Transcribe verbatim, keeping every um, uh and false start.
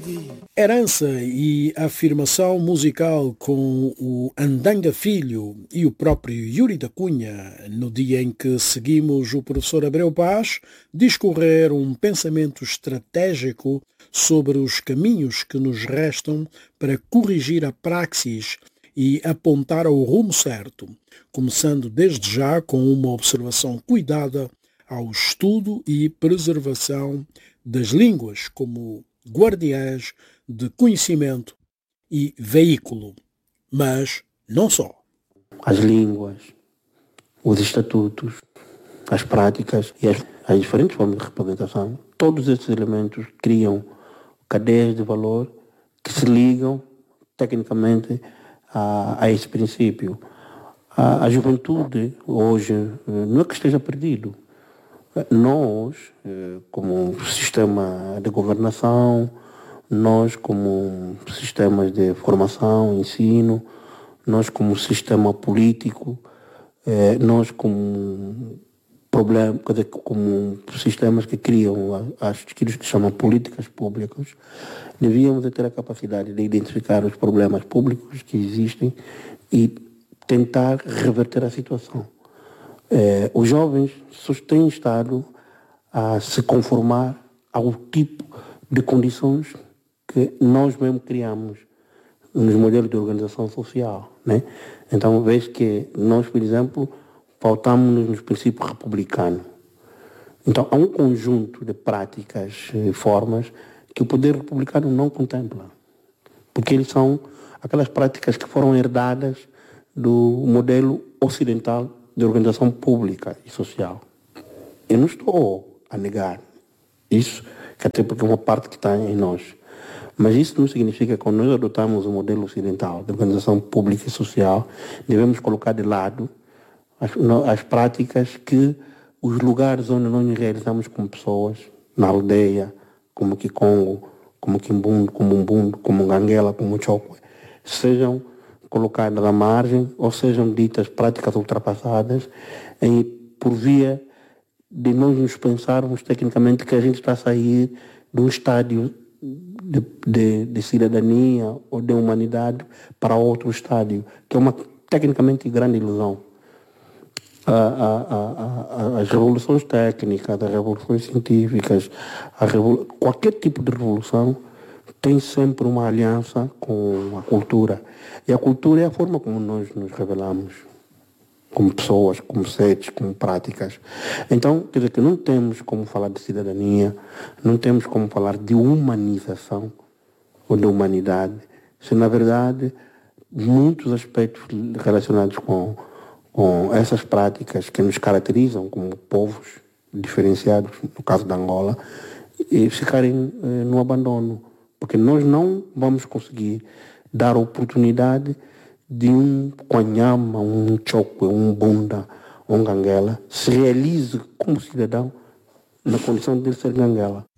Herança e afirmação musical com o Andanga Filho e o próprio Yuri da Cunha, no dia em que seguimos o professor Abreu Paz discorrer um pensamento estratégico sobre os caminhos que nos restam para corrigir a praxis e apontar ao rumo certo, começando desde já com uma observação cuidada ao estudo e preservação das línguas como guardiãs de conhecimento e veículo, mas não só. As línguas, os estatutos, as práticas e as, as diferentes formas de representação, todos esses elementos criam cadeias de valor que se ligam tecnicamente a, a esse princípio. A, a juventude hoje não é que esteja perdido. Nós, como sistema de governação, nós como sistemas de formação, ensino, nós como sistema político, nós como problema, quer dizer, como sistemas que criam as que se chamam políticas públicas, devíamos ter a capacidade de identificar os problemas públicos que existem e tentar reverter a situação. Eh, os jovens têm estado a se conformar ao tipo de condições que nós mesmos criamos nos modelos de organização social, né? Então, vejo que nós, por exemplo, pautamos-nos nos princípios republicanos. Então, há um conjunto de práticas e formas que o poder republicano não contempla, porque eles são aquelas práticas que foram herdadas do modelo ocidental de organização pública e social. Eu não estou a negar isso, que até porque é uma parte que está em nós. Mas isso não significa que quando nós adotamos o modelo ocidental de organização pública e social, devemos colocar de lado as, as práticas que os lugares onde nós nos realizamos como pessoas, na aldeia, como Kikongo, como Kimbundo, como Umbundo, como Nganguela, como Chokwe, sejam colocadas à margem ou sejam ditas práticas ultrapassadas em, por via de nós nos pensarmos tecnicamente que a gente está a sair de um estádio de, de, de cidadania ou de humanidade para outro estádio, que é uma tecnicamente grande ilusão. A, a, a, a, as revoluções técnicas, as revoluções científicas, a revolu- qualquer tipo de revolução tem sempre uma aliança com a cultura. E a cultura é a forma como nós nos revelamos, como pessoas, como seres, como práticas. Então, quer dizer que não temos como falar de cidadania, não temos como falar de humanização ou de humanidade, se na verdade muitos aspectos relacionados com, com essas práticas que nos caracterizam como povos diferenciados, no caso da Angola, e ficarem eh, no abandono. Porque nós não vamos conseguir dar oportunidade de um Kwanyama, um Chokwe, um Bunda, um Nganguela se realize como cidadão na condição de ser Nganguela.